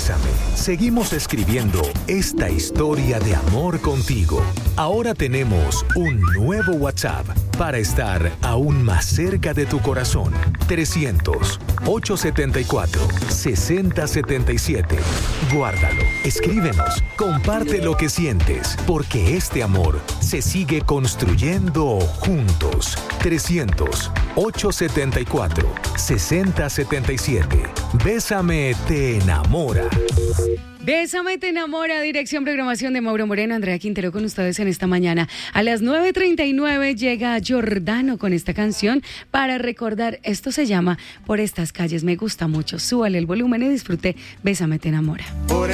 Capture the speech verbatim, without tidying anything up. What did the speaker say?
Bésame, seguimos escribiendo esta historia de amor contigo. Ahora tenemos un nuevo WhatsApp para estar aún más cerca de tu corazón. trescientos, ochocientos setenta y cuatro, sesenta setenta y siete. Guárdalo, escríbenos, comparte lo que sientes, porque este amor se sigue construyendo juntos. trescientos, ochocientos setenta y cuatro, sesenta setenta y siete. Bésame te enamora. Bésame te enamora, dirección programación de Mauro Moreno, Andrea Quintero con ustedes en esta mañana. A las nueve treinta y nueve llega Giordano con esta canción para recordar, esto se llama Por estas calles, me gusta mucho, súbale el volumen y disfrute Bésame te enamora. Por